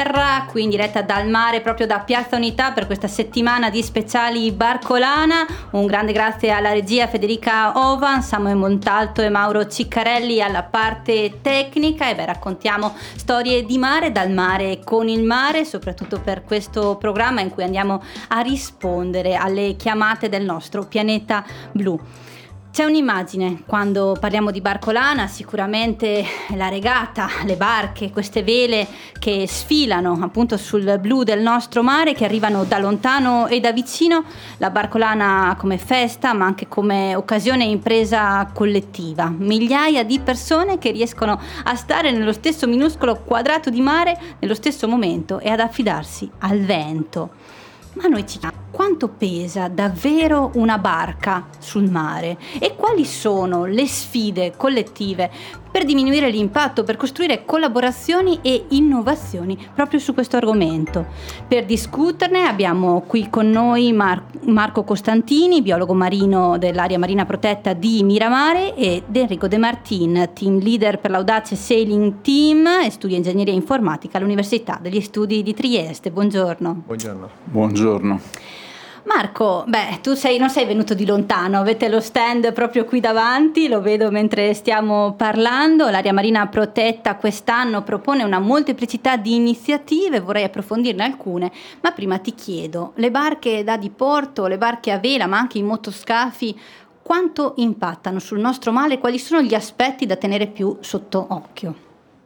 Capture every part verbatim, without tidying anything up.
terra, qui in diretta dal mare, proprio da Piazza Unità, per questa settimana di speciali Barcolana. Un grande grazie alla regia Federica Ovan, Samuele Montalto e Mauro Ciccarelli alla parte tecnica. E beh, raccontiamo storie di mare, dal mare con il mare, soprattutto per questo programma in cui andiamo a rispondere alle chiamate del nostro pianeta blu. C'è un'immagine quando parliamo di Barcolana, sicuramente la regata, le barche, queste vele che sfilano appunto sul blu del nostro mare, che arrivano da lontano e da vicino. La Barcolana come festa, ma anche come occasione e impresa collettiva. Migliaia di persone che riescono a stare nello stesso minuscolo quadrato di mare nello stesso momento e ad affidarsi al vento. Ma noi ci chiediamo quanto pesa davvero una barca sul mare e quali sono le sfide collettive per diminuire l'impatto, per costruire collaborazioni e innovazioni proprio su questo argomento. Per discuterne abbiamo qui con noi Mar- Marco Costantini, biologo marino dell'area marina protetta di Miramare, ed Enrico De Martin, team leader per l'Audace Sailing Team e studia ingegneria informatica all'Università degli Studi di Trieste. Buongiorno. Buongiorno. Buongiorno. Marco, beh, tu sei, non sei venuto di lontano, avete lo stand proprio qui davanti, lo vedo mentre stiamo parlando. L'area marina protetta quest'anno propone una molteplicità di iniziative, vorrei approfondirne alcune, ma prima ti chiedo, le barche da diporto, le barche a vela, ma anche i motoscafi, quanto impattano sul nostro mare? Quali sono gli aspetti da tenere più sotto occhio?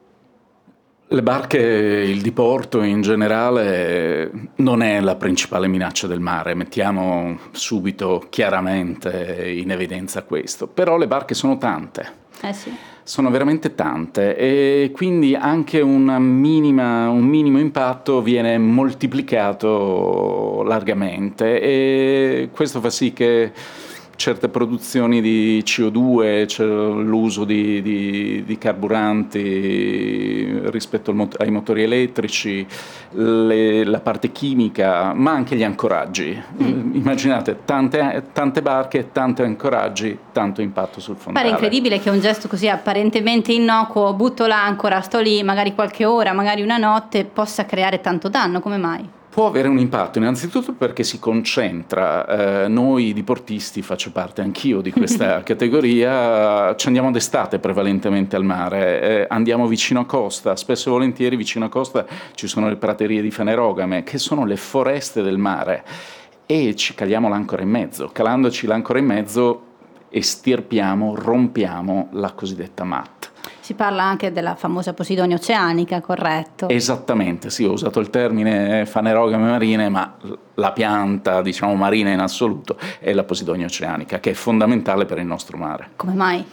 Le barche, il diporto in generale non è la principale minaccia del mare, mettiamo subito chiaramente in evidenza questo, però le barche sono tante, Eh sì. sono veramente tante e quindi anche una minima, un minimo impatto viene moltiplicato largamente e questo fa sì che certe produzioni di C O due, cioè l'uso di, di, di carburanti rispetto al mot- ai motori elettrici, le, la parte chimica, ma anche gli ancoraggi. Mm. Immaginate, tante, tante barche, tanti ancoraggi, tanto impatto sul fondale. Pare incredibile che un gesto così apparentemente innocuo, butto l'ancora, sto lì magari qualche ora, magari una notte, possa creare tanto danno. Come mai? Può avere un impatto innanzitutto perché si concentra, eh, noi diportisti, faccio parte anch'io di questa categoria, ci andiamo d'estate prevalentemente al mare, eh, andiamo vicino a costa, spesso e volentieri vicino a costa ci sono le praterie di fanerogame che sono le foreste del mare e ci caliamo l'ancora in mezzo, calandoci l'ancora in mezzo estirpiamo, rompiamo la cosiddetta matta. Si parla anche della famosa Posidonia oceanica, corretto? Esattamente, sì, ho usato il termine fanerogame marine, ma la pianta, diciamo, marina in assoluto è la Posidonia oceanica, che è fondamentale per il nostro mare. Come mai?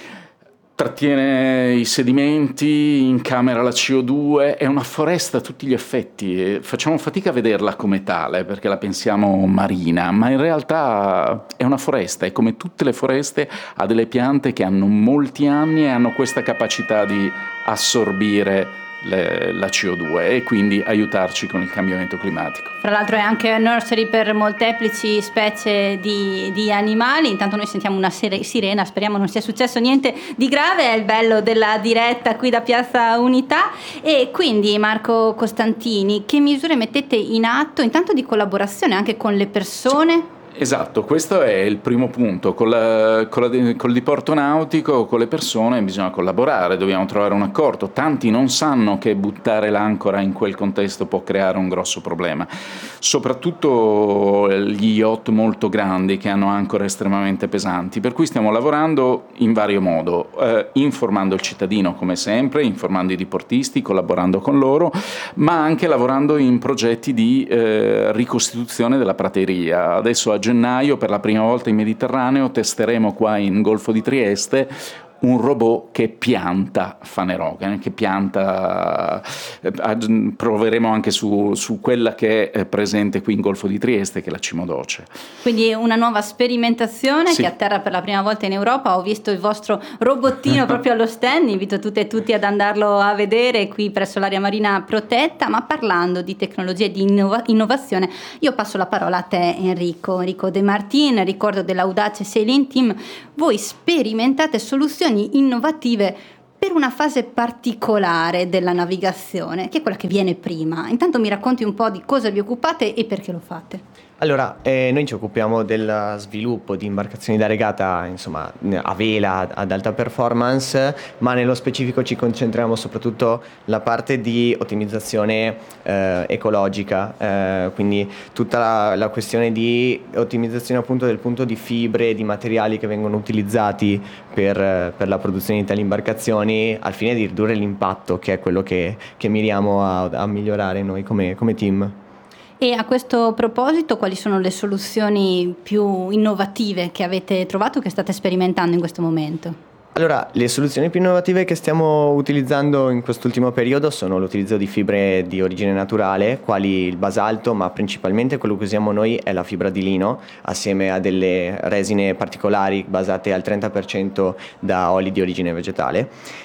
Trattiene i sedimenti, incamera la C O due, è una foresta a tutti gli effetti e facciamo fatica a vederla come tale perché la pensiamo marina, ma in realtà è una foresta e come tutte le foreste ha delle piante che hanno molti anni e hanno questa capacità di assorbire le, la C O due e quindi aiutarci con il cambiamento climatico. Fra l'altro è anche nursery per molteplici specie di, di animali. Intanto noi sentiamo una sirena, speriamo non sia successo niente di grave, è il bello della diretta qui da Piazza Unità. E quindi Marco Costantini, che misure mettete in atto intanto di collaborazione anche con le persone? Esatto, questo è il primo punto. Con la, con la, col diporto nautico, con le persone bisogna collaborare, dobbiamo trovare un accordo. Tanti non sanno che buttare l'ancora in quel contesto può creare un grosso problema, soprattutto gli yacht molto grandi che hanno ancore estremamente pesanti, per cui stiamo lavorando in vario modo, eh, informando il cittadino come sempre, informando i diportisti, collaborando con loro, ma anche lavorando in progetti di eh, ricostituzione della prateria. Adesso a gennaio per la prima volta in Mediterraneo testeremo qua in Golfo di Trieste un robot che pianta fanerogame, che pianta, eh, proveremo anche su, su quella che è presente qui in Golfo di Trieste, che è la Cimodoce. Quindi una nuova sperimentazione sì. che atterra per la prima volta in Europa. Ho visto il vostro robottino proprio allo stand, invito tutte e tutti ad andarlo a vedere qui presso l'area marina protetta. Ma parlando di tecnologia e di innova- innovazione, io passo la parola a te Enrico, Enrico De Martin, ricordo dell'Audace Sailing Team. Voi sperimentate soluzioni innovative per una fase particolare della navigazione, che è quella che viene prima. Intanto mi racconti un po' di cosa vi occupate e perché lo fate. Allora, eh, noi ci occupiamo del sviluppo di imbarcazioni da regata, insomma, a vela ad alta performance, ma nello specifico ci concentriamo soprattutto sulla parte di ottimizzazione eh, ecologica, eh, quindi tutta la, la questione di ottimizzazione appunto del punto di fibre, di materiali che vengono utilizzati per, per la produzione di tali imbarcazioni, al fine di ridurre l'impatto, che è quello che, che miriamo a, a migliorare noi come, come team. E a questo proposito, quali sono le soluzioni più innovative che avete trovato, che state sperimentando in questo momento? Allora, le soluzioni più innovative che stiamo utilizzando in quest'ultimo periodo sono l'utilizzo di fibre di origine naturale, quali il basalto, ma principalmente quello che usiamo noi è la fibra di lino, assieme a delle resine particolari basate al trenta per cento da oli di origine vegetale.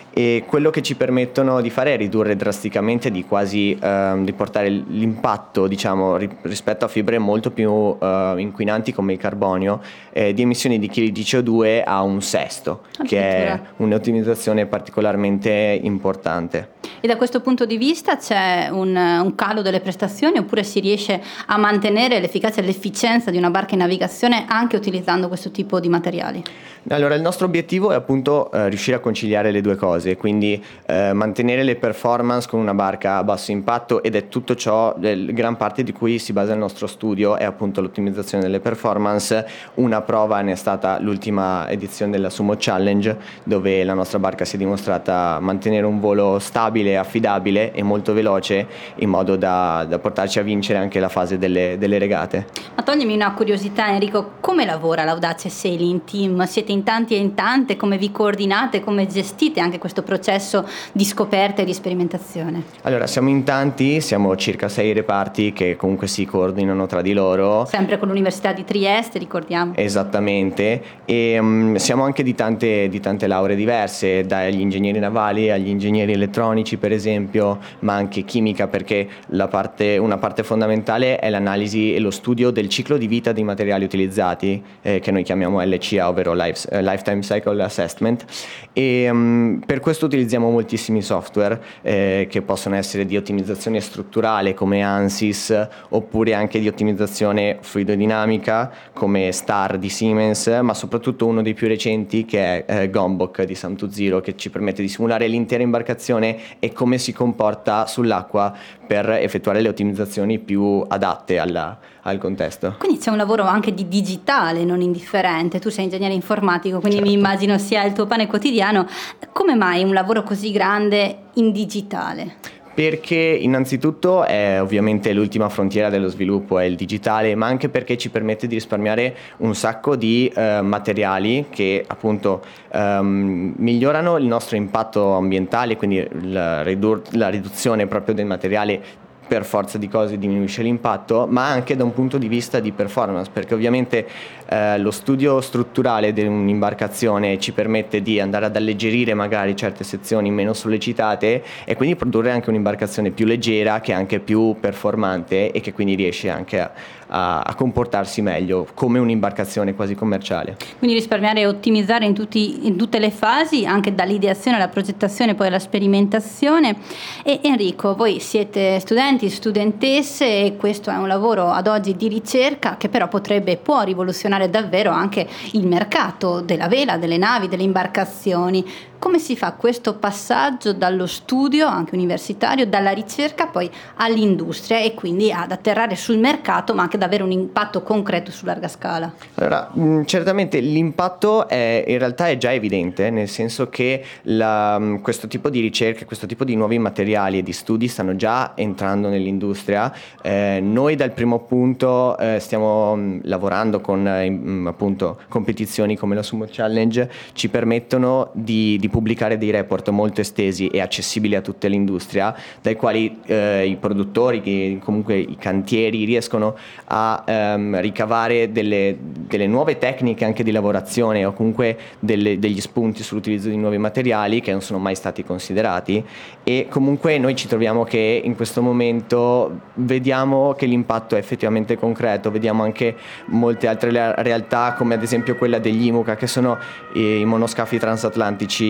E quello che ci permettono di fare è ridurre drasticamente, di quasi ehm, di portare l'impatto, diciamo, ri- rispetto a fibre molto più eh, inquinanti come il carbonio, eh, di emissioni di chili di C O due a un sesto, che è un'ottimizzazione particolarmente importante. E da questo punto di vista c'è un, un calo delle prestazioni, oppure si riesce a mantenere l'efficacia e l'efficienza di una barca in navigazione anche utilizzando questo tipo di materiali? Allora, il nostro obiettivo è appunto eh, riuscire a conciliare le due cose, quindi eh, mantenere le performance con una barca a basso impatto, ed è tutto ciò, eh, gran parte di cui si basa il nostro studio è appunto l'ottimizzazione delle performance. Una prova ne è stata l'ultima edizione della Sumo Challenge, dove la nostra barca si è dimostrata mantenere un volo stabile, affidabile e molto veloce, in modo da, da portarci a vincere anche la fase delle, delle regate. Ma toglimi una curiosità, Enrico, come lavora l'Audace Sailing Team? Siete in tanti e in tante, come vi coordinate, come gestite anche questo processo di scoperta e di sperimentazione? Allora, siamo in tanti, siamo circa sei reparti che comunque si coordinano tra di loro. Sempre con l'Università di Trieste, ricordiamo. Esattamente, e um, siamo anche di tante, di tante lauree diverse, dagli ingegneri navali agli ingegneri elettronici per esempio, ma anche chimica, perché la parte, una parte fondamentale è l'analisi e lo studio del ciclo di vita dei materiali utilizzati, eh, che noi chiamiamo L C A, ovvero Life, uh, Lifetime Cycle Assessment, e um, per questo utilizziamo moltissimi software eh, che possono essere di ottimizzazione strutturale come ANSYS, oppure anche di ottimizzazione fluidodinamica come STAR di Siemens, ma soprattutto uno dei più recenti che è eh, Gombok di Sam to Zero, che ci permette di simulare l'intera imbarcazione e come si comporta sull'acqua per effettuare le ottimizzazioni più adatte alla, al contesto. Quindi c'è un lavoro anche di digitale non indifferente. Tu sei ingegnere informatico, quindi certo, mi immagino sia il tuo pane quotidiano. Come mai un lavoro così grande in digitale? Perché innanzitutto è ovviamente l'ultima frontiera dello sviluppo, è il digitale, ma anche perché ci permette di risparmiare un sacco di eh, materiali che appunto ehm, migliorano il nostro impatto ambientale, quindi la, ridur- la riduzione proprio del materiale per forza di cose diminuisce l'impatto, ma anche da un punto di vista di performance, perché ovviamente eh, lo studio strutturale di un'imbarcazione ci permette di andare ad alleggerire magari certe sezioni meno sollecitate e quindi produrre anche un'imbarcazione più leggera, che è anche più performante e che quindi riesce anche a, a, a comportarsi meglio come un'imbarcazione quasi commerciale. Quindi risparmiare e ottimizzare in, tutti, in tutte le fasi, anche dall'ideazione alla progettazione poi alla sperimentazione. E Enrico, voi siete studenti, studentesse, e questo è un lavoro ad oggi di ricerca che però potrebbe e può rivoluzionare davvero anche il mercato della vela, delle navi, delle imbarcazioni. Come si fa questo passaggio dallo studio, anche universitario, dalla ricerca poi all'industria, e quindi ad atterrare sul mercato, ma anche ad avere un impatto concreto su larga scala? Allora, mh, certamente l'impatto è, in realtà è già evidente, nel senso che la, mh, questo tipo di ricerche, questo tipo di nuovi materiali e di studi stanno già entrando nell'industria. Eh, noi dal primo punto eh, stiamo mh, lavorando con eh, mh, appunto competizioni come la Sumo Challenge, ci permettono di, di pubblicare dei report molto estesi e accessibili a tutta l'industria, dai quali eh, i produttori, che comunque i cantieri riescono a ehm, ricavare delle, delle nuove tecniche anche di lavorazione, o comunque delle, degli spunti sull'utilizzo di nuovi materiali che non sono mai stati considerati. E comunque noi ci troviamo che in questo momento vediamo che l'impatto è effettivamente concreto, vediamo anche molte altre realtà, come ad esempio quella degli IMUCA, che sono i monoscafi transatlantici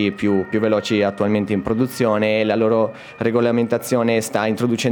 veloci, più, più veloci attualmente in produzione. La loro regolamentazione sta introducendo